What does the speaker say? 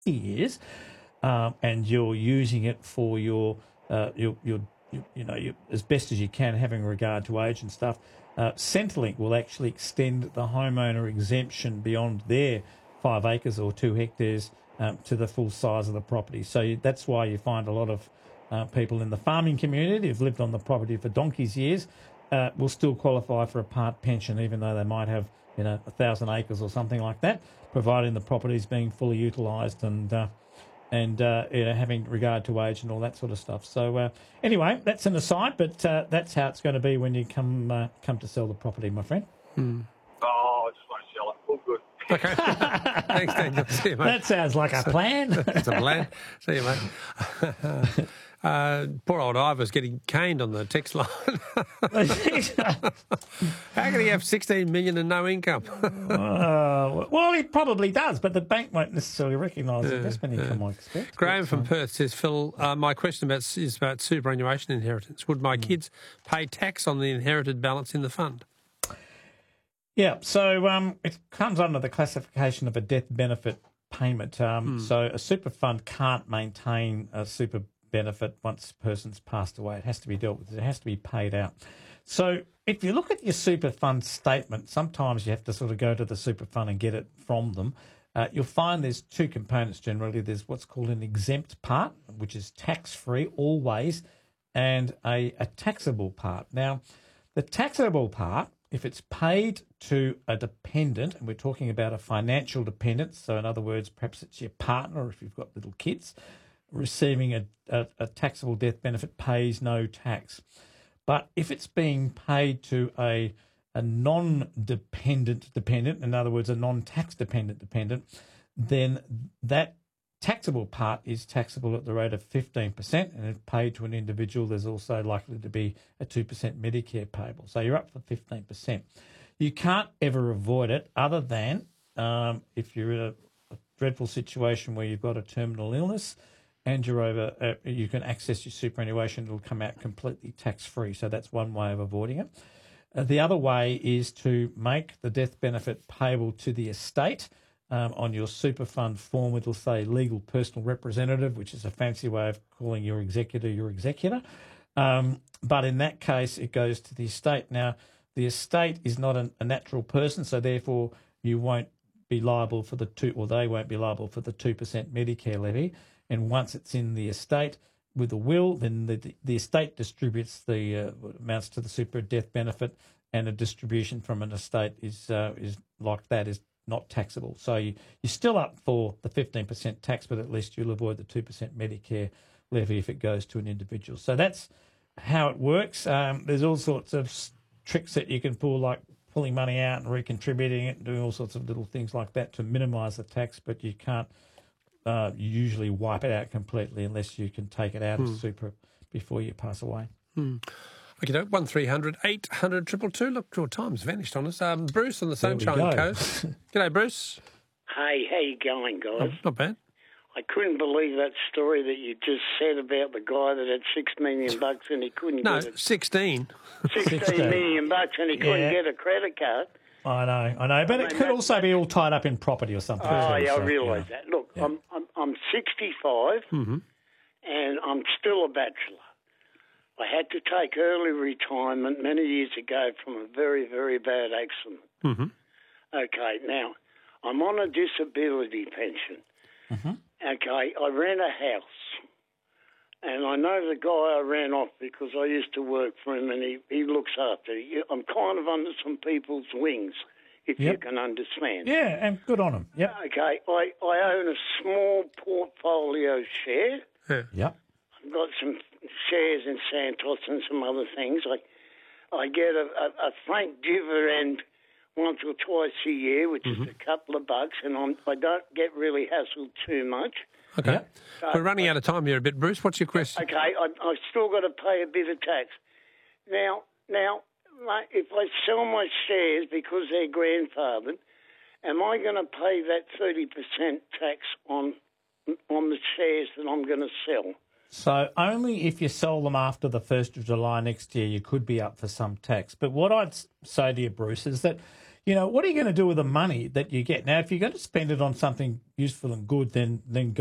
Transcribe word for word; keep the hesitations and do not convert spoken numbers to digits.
years, um, and you're using it for your, uh, your, your, your you know, your, as best as you can, having regard to age and stuff, uh, Centrelink will actually extend the homeowner exemption beyond their five acres or two hectares um, to the full size of the property. So you, that's why you find a lot of uh, people in the farming community who've lived on the property for donkey's years uh, will still qualify for a part pension, even though they might have, you know, a thousand acres or something like that, providing the property is being fully utilised and uh, and uh, you know, having regard to age and all that sort of stuff. So uh, anyway, that's an aside, but uh, that's how it's going to be when you come uh, come to sell the property, my friend. Hmm. Oh, I just want to sell it. All good. Okay. Thanks, Daniel. See you, mate. That sounds like a plan. It's a plan. See you, mate. Uh, poor old Ivor's getting caned on the text line. How can he have sixteen million and no income? uh, well, he probably does, but the bank won't necessarily recognise the investment income, I expect. Graham from Perth says, Phil, uh, my question about, is about superannuation inheritance. Would my mm. kids pay tax on the inherited balance in the fund? Yeah, so um, it comes under the classification of a death benefit payment. Um, mm. So a super fund can't maintain a super benefit once a person's passed away. It has to be dealt with. It has to be paid out. So if you look at your super fund statement, sometimes you have to sort of go to the super fund and get it from them. Uh, you'll find there's two components generally. There's what's called an exempt part, which is tax-free always, and a, a taxable part. Now, the taxable part, if it's paid to a dependent, and we're talking about a financial dependent, so in other words, perhaps it's your partner or if you've got little kids, receiving a, a, a taxable death benefit pays no tax. But if it's being paid to a, a non-dependent dependent, in other words, a non-tax dependent dependent, then that taxable part is taxable at the rate of fifteen percent, and if paid to an individual, there's also likely to be a two percent Medicare payable. So you're up for fifteen percent. You can't ever avoid it other than um, if you're in a, a dreadful situation where you've got a terminal illness, and you're over, uh, you can access your superannuation. It'll come out completely tax-free. So that's one way of avoiding it. Uh, the other way is to make the death benefit payable to the estate. Um, on your super fund form, it'll say legal personal representative, which is a fancy way of calling your executor your executor. Um, but in that case, it goes to the estate. Now, the estate is not an, a natural person, so therefore you won't be liable for the two, or they won't be liable for the two percent Medicare levy. And once it's in the estate with a will, then the the estate distributes the uh, amounts to the super death benefit, and a distribution from an estate is uh, is like that is not taxable. So you, you're still up for the fifteen percent tax, but at least you'll avoid the two percent Medicare levy if it goes to an individual. So that's how it works. Um, there's all sorts of tricks that you can pull, like pulling money out and recontributing it and doing all sorts of little things like that to minimise the tax, but you can't Uh, you usually wipe it out completely unless you can take it out hmm. of super before you pass away. Hmm. Okay, no, one three hundred eight hundred two two two. Look, your time's vanished on us. Um, Bruce on the Sunshine Coast. G'day, Bruce. Hey, how you going, guys? Oh, not bad. I couldn't believe that story that you just said about the guy that had six million bucks and he couldn't no, get it. sixteen. Sixteen million bucks and he couldn't Yeah. get a credit card. I know, I know, but I it mean, could that, also be all tied up in property or something. Oh, too, yeah, so, I realise yeah. that. Look, Yeah. I'm, I'm I'm sixty-five Mm-hmm. and I'm still a bachelor. I had to take early retirement many years ago from a very, very bad accident. Mm-hmm. Okay, now, I'm on a disability pension. Mm-hmm. Okay, I rent a house. And I know the guy I ran off because I used to work for him and he, he looks after it. I'm kind of under some people's wings, if Yep. you can understand. Yeah, and good on them. Yep. Okay, I, I own a small portfolio share. Yeah. Yep. I've got some shares in Santos and some other things. I I get a, a, a frank dividend once or twice a year, which Mm-hmm. is a couple of bucks, and I'm, I don't get really hassled too much. Okay. Yep. So, We're running out of time here a bit, Bruce. What's your question? Okay, I, I've still got to pay a bit of tax. Now, now, like, if I sell my shares because they're grandfathered, am I going to pay that thirty percent tax on on the shares that I'm going to sell? So only if you sell them after the first of July next year, you could be up for some tax. But what I'd say to you, Bruce, is that, you you know, what are you going to do with the money that you get? Now, if you're going to spend it on something useful and good, then then go.